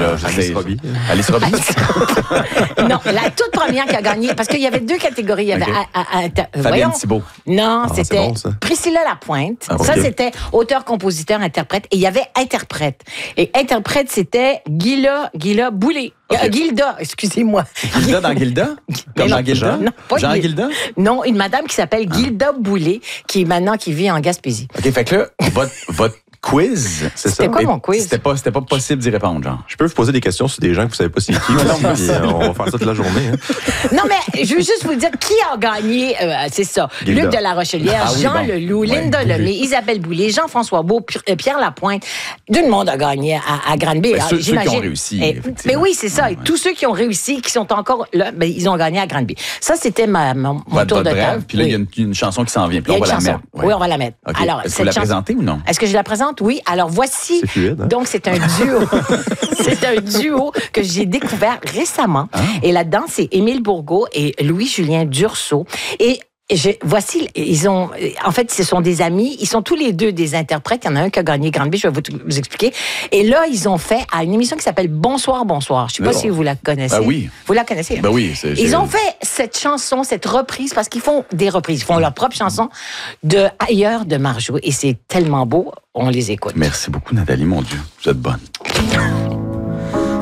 là. Alice Robbie. Alice Robbie. Non, la toute première qui a gagné, parce qu'il y avait 2 catégories. Il y avait Fabienne Thibault. Non, c'était c'est bon, ça. Priscilla Lapointe. Ah, Ça, ok. c'était auteur, compositeur, interprète. Et il y avait interprète. Et interprète, c'était Gilda Boulay. Ok. Gilda, excusez-moi. Gilda dans Gilda? Comme non, dans Gilda? non, pas Jean Gilda. Gilda? Non, une madame qui s'appelle Gilda Boulay, qui vit en Gaspésie. OK, fait que là, votre quiz, c'est ça? C'était quoi mon quiz? C'était pas possible d'y répondre, genre. Je peux vous poser des questions sur des gens que vous savez pas c'est qui. Aussi, puis, on va faire ça toute la journée. Hein. Non, mais je veux juste vous dire qui a gagné, c'est ça. Gilda. Luc de la Rochelière, Ah oui, Jean bon. Leloup, Ouais, Linda Lemay, Isabelle Boulay, Jean-François Beau, Pierre Lapointe. Tout le monde a gagné à Granby. Ben, ceux qui ont j'imagine. réussi, Mais effectivement. oui, c'est ça. Et tous ceux qui ont réussi, qui sont encore là, ben, ils ont gagné à Granby. Ça, c'était mon tour de bref. table. Puis là, il y a Oui. une chanson qui s'en vient. Puis Il y a on une va la chanson. mettre. Ouais. Oui, on va la mettre. OK. Alors, Est-ce que vous cette la chanson- présentez ou non? Est-ce que je la présente? Oui. Alors, voici. C'est fluide, hein? Donc, c'est un duo. C'est un duo que j'ai découvert récemment. Et là-dedans, c'est Émile Bourgault et Louis-Julien Dursault. Et voici, en fait, ce sont des amis. Ils sont tous les deux des interprètes. Il y en a un qui a gagné Granby, je vais vous expliquer. Et là, ils ont fait à une émission qui s'appelle Bonsoir, bonsoir. Je ne sais pas si vous la connaissez. Ben oui. Vous la connaissez? Ben oui. Ils ont fait cette chanson, cette reprise, parce qu'ils font des reprises. Ils font leur propre chanson de Ailleurs de Marjo. Et c'est tellement beau, on les écoute. Merci beaucoup, Nathalie, mon Dieu. Vous êtes bonne.